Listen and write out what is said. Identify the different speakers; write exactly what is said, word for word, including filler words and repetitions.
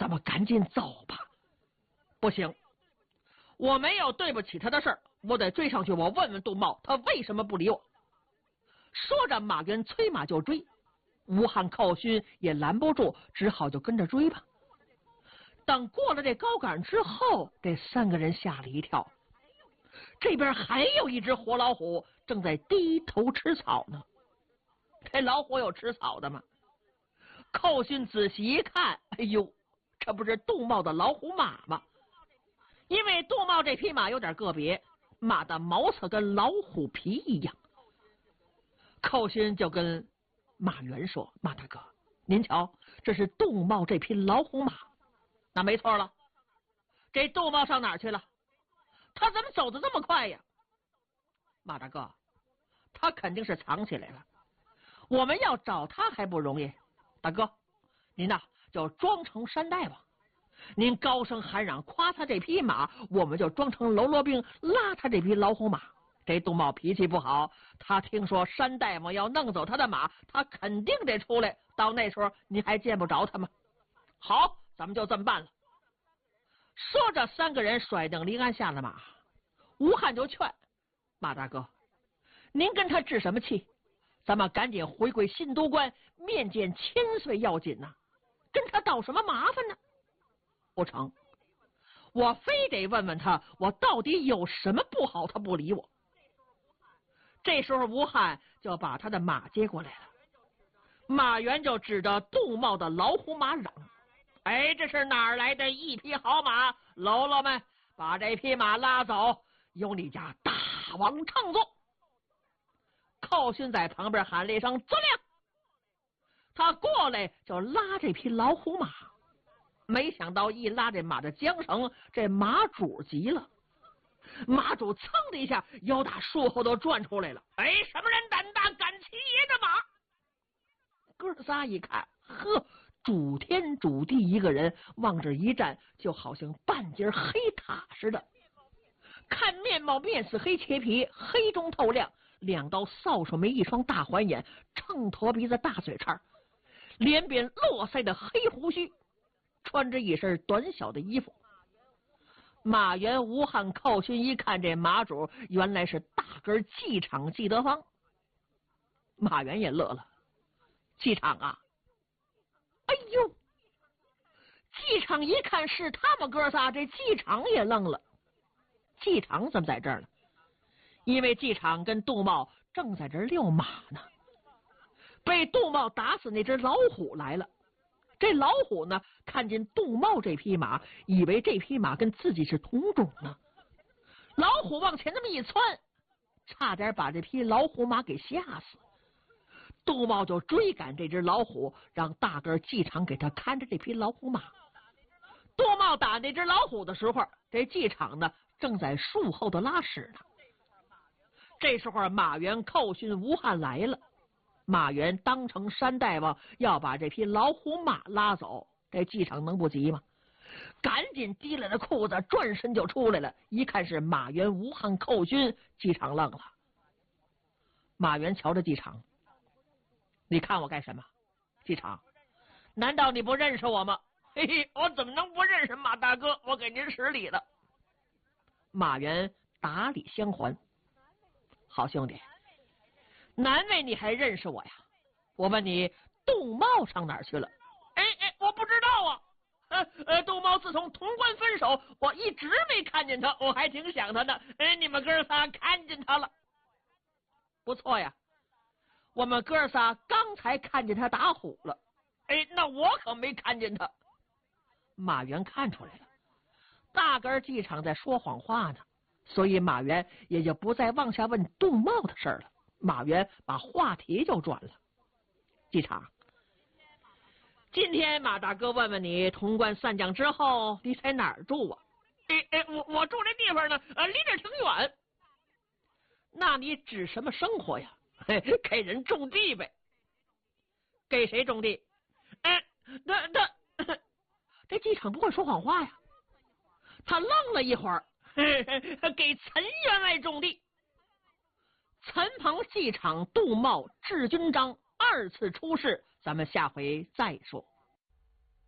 Speaker 1: 咱们赶紧走吧。不行，我没有对不起他的事儿，我得追上去，我问问杜茂他为什么不理我。说着，马原催马就追，吴汉寇勋也拦不住，只好就跟着追吧。等过了这高岗之后，这三个人吓了一跳，这边还有一只活老虎正在低头吃草呢。这老虎有吃草的吗？寇勋仔细一看，哎呦，这不是杜茂的老虎马吗？因为杜茂这匹马有点个别，马的毛色跟老虎皮一样。寇勋就跟马原说：“马大哥，您瞧，这是杜茂这匹老虎马。”那没错了，这杜茂上哪儿去了？他怎么走得这么快呀？马大哥，他肯定是藏起来了，我们要找他还不容易。大哥，您呐就装成山大王，您高声喊嚷夸他这匹马，我们就装成喽啰兵拉他这匹老虎马。这杜茂脾气不好，他听说山大王要弄走他的马，他肯定得出来，到那时候你还见不着他吗？好，咱们就这么办了。说着，三个人甩蹬离鞍下了马。吴汉就劝马大哥，您跟他置什么气？咱们赶紧回归新都关，面见千岁要紧呐、啊，跟他倒什么麻烦呢？不成，我非得问问他，我到底有什么不好，他不理我。这时候吴汉就把他的马接过来了，马原就指着杜茂的老虎马嚷：“哎，这是哪儿来的一匹好马？喽啰们，把这匹马拉走，由你家大王乘坐。”寇勋在旁边喊了一声：“遵令！”他过来就拉这匹老虎马，没想到一拉这马的缰绳，这马主急了，马主噌的一下由打树后头转出来了。哎，什么人胆大敢骑爷的马？哥仨一看，呵，主天主地一个人往这一站，就好像半截黑塔似的。看面貌面似黑切皮，黑中透亮，两道扫帚眉，一双大环眼，秤砣鼻子，大嘴叉，脸边络腮的黑胡须，穿着一身短小的衣服。马原、吴汉、寇勋一看这马主原来是大根季场季德芳，马原也乐了。季场啊，哎呦！季场一看是他们哥仨，这季场也愣了。季场怎么在这儿呢？因为季场跟杜茂正在这儿遛马呢，被杜茂打死那只老虎来了。这老虎呢，看见杜茂这匹马，以为这匹马跟自己是同种呢。老虎往前这么一窜，差点把这匹老虎马给吓死。杜茂就追赶这只老虎，让大个季场给他看着这匹老虎马。杜茂打那只老虎的时候，这季场呢正在树后头拉屎呢。这时候马原、寇勋、吴汉来了。马原当成山大王要把这匹老虎马拉走，这季场能不急吗？赶紧提了了裤子，转身就出来了。一看是马原、吴汉、寇勋，季场愣了。马原瞧着季场，你看我干什么？季场，难道你不认识我吗？嘿嘿，我怎么能不认识马大哥？我给您施礼了。马原打礼相还，好兄弟，难为你还认识我呀！我问你，杜茂上哪儿去了？哎哎，我不知道啊。呃呃，杜茂自从潼关分手，我一直没看见他，我还挺想他的。哎，你们哥仨看见他了？不错呀，我们哥仨刚才看见他打虎了。哎，那我可没看见他。马原看出来了，大根季场在说谎话呢，所以马原也就不再往下问杜茂的事了。马原把话题就转了。季场，今天马大哥问问你，潼关散将之后你在哪儿住啊？哎哎，我我住这地方呢，呃，离这挺远。那你指什么生活呀？嘿，给人种地呗。给谁种地？哎，那那这季场不会说谎话呀。他愣了一会儿，嘿嘿，给陈员外种地。陈鹏、季场、杜茂、智军章二次出世，咱们下回再说。